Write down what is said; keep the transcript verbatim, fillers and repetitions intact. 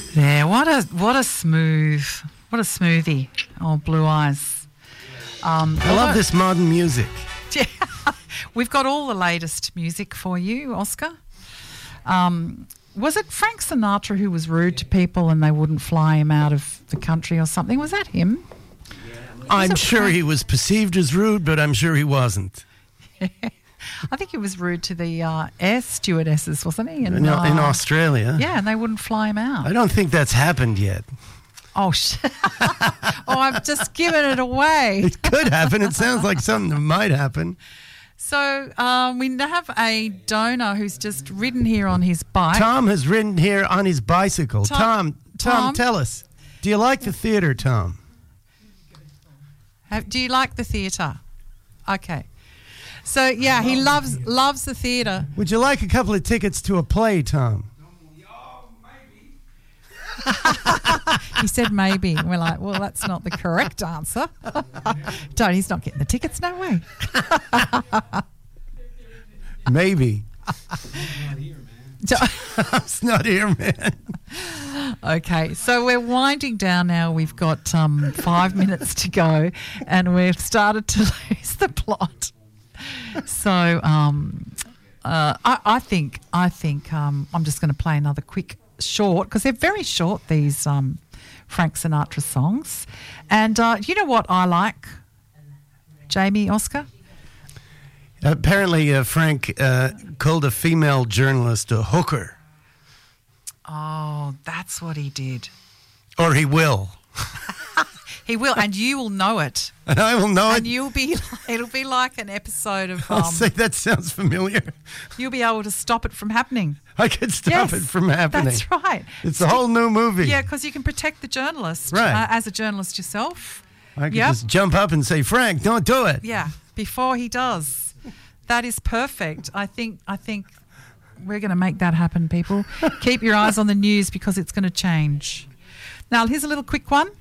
Yeah, what a what a smooth, what a smoothie. Oh, Blue Eyes. Um, I love this modern music. Yeah, we've got all the latest music for you, Oscar. Um, was it Frank Sinatra who was rude to people and they wouldn't fly him out of the country or something? Was that him? I'm it sure Frank? he was perceived as rude, but I'm sure he wasn't. I think he was rude to the uh, air stewardesses, wasn't he? In, uh, in Australia. Yeah, and they wouldn't fly him out. I don't think that's happened yet. Oh, sh- oh, I've just given it away. It could happen. It sounds like something that might happen. So um, we have a donor who's just ridden here on his bike. Tom has ridden here on his bicycle. Tom, Tom, Tom, Tom? tell us. Do you like the theatre, Tom? Have, do you like the theatre? Okay. So, yeah, he loves loves the theatre. Would you like a couple of tickets to a play, Tom? He said maybe. We're like, well, that's not the correct answer. Don't, he's not getting the tickets, no way. Maybe. So, It's not here, man. okay, so we're winding down now. We've got um, five minutes to go, and we've started to lose the plot. So um, uh, I, I think I think um, I'm just going to play another quick short because they're very short, these um, Frank Sinatra songs. And uh, you know what I like, Jamie, Oscar? Apparently, uh, Frank uh, called a female journalist a hooker. Oh, that's what he did. Or he will. He will, and you will know it. And I will know And it. you'll be, it'll be like an episode of. I'll Um, say that sounds familiar. You'll be able to stop it from happening. I could stop Yes, it from happening. That's right. It's a whole new movie. Yeah, because you can protect the journalist Right. uh, as a journalist yourself. I could Yep. just jump up and say, Frank, don't do it. Yeah, before he does. That is perfect. I think. I think we're going to make that happen, people. Keep your eyes on the news because it's going to change. Now, here's a little quick one.